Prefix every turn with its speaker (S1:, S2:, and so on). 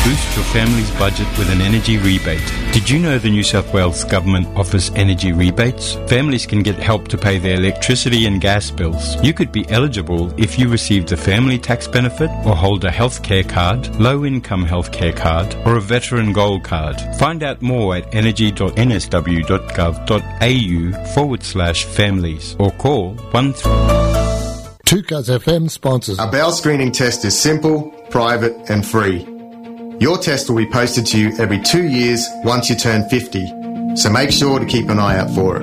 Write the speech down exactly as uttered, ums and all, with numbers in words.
S1: Boost your family's budget with an energy rebate. Did you know the New South Wales Government offers energy rebates? Families can get help to pay their electricity and gas bills. You could be eligible if you received a family tax benefit or hold a healthcare card, low-income healthcare card, or a veteran gold card. Find out more at energy.nsw.gov.au forward slash families or call one three.
S2: two Cuz F M sponsors.
S3: A bowel screening test is simple, private and free. Your test will be posted to you every two years once you turn fifty, so make sure to keep an eye out for it.